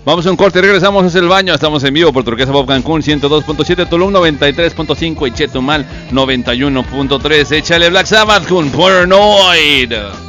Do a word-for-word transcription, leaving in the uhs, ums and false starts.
Vamos a un corte, regresamos, es el baño. Estamos en vivo por Turquesa Pop Cancún ciento dos punto siete, Tulum noventa y tres punto cinco y Chetumal noventa y uno punto tres. Échale Black Sabbath con Paranoid.